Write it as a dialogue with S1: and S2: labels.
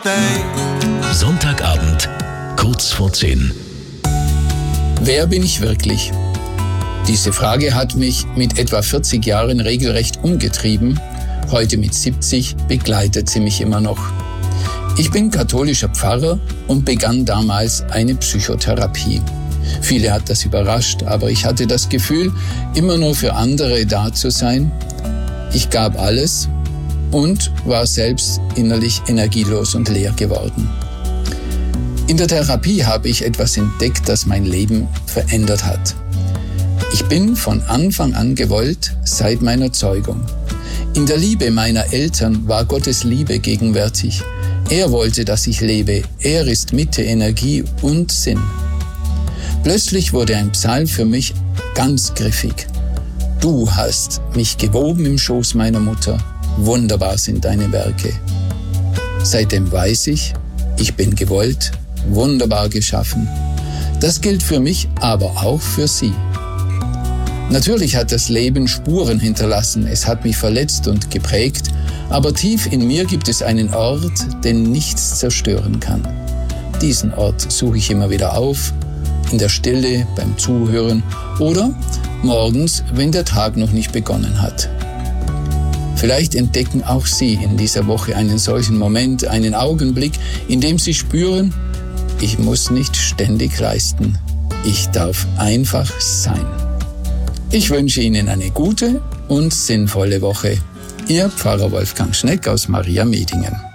S1: Sonntagabend, kurz vor 10.
S2: Wer bin ich wirklich? Diese Frage hat mich mit etwa 40 Jahren regelrecht umgetrieben. Heute mit 70 begleitet sie mich immer noch. Ich bin katholischer Pfarrer und begann damals eine Psychotherapie. Viele hat das überrascht, aber ich hatte das Gefühl, immer nur für andere da zu sein. Ich gab alles und war selbst innerlich energielos und leer geworden. In der Therapie habe ich etwas entdeckt, das mein Leben verändert hat. Ich bin von Anfang an gewollt, seit meiner Zeugung. In der Liebe meiner Eltern war Gottes Liebe gegenwärtig. Er wollte, dass ich lebe. Er ist Mitte, Energie und Sinn. Plötzlich wurde ein Psalm für mich ganz griffig. Du hast mich gewoben im Schoß meiner Mutter. Wunderbar sind deine Werke. Seitdem weiß ich bin gewollt, wunderbar geschaffen. Das gilt für mich, aber auch für Sie. Natürlich hat das Leben Spuren hinterlassen. Es hat mich verletzt und geprägt. Aber tief in mir gibt es einen Ort, den nichts zerstören kann. Diesen Ort suche ich immer wieder auf, in der Stille, beim Zuhören oder morgens, wenn der Tag noch nicht begonnen hat. Vielleicht entdecken auch Sie in dieser Woche einen solchen Moment, einen Augenblick, in dem Sie spüren, ich muss nicht ständig leisten. Ich darf einfach sein. Ich wünsche Ihnen eine gute und sinnvolle Woche. Ihr Pfarrer Wolfgang Schneck aus Maria Medingen.